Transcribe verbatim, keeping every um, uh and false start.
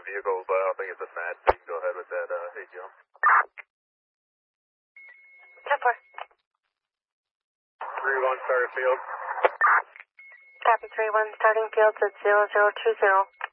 vehicles, but I don't think it's a match, so you can go ahead with that, uh, hey, jump. ten four. three one, started field. Copy three one, starting fields at zero zero two zero.